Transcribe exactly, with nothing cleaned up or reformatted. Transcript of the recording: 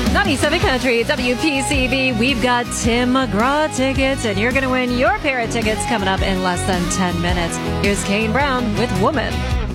ninety-seven Country, W P C V. We've got Tim McGraw tickets, and you're going to win your pair of tickets coming up in less than ten minutes. Here's Kane Brown with Woman.